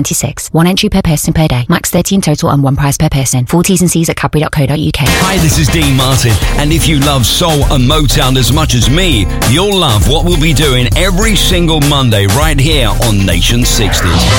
26. One entry per person per day. Max 30 in total and one prize per person. Full T's and C's at Cadbury.co.uk. Hi, this is Dean Martin, and if you love soul and Motown as much as me, you'll love what we'll be doing every single Monday right here on Nation 60s.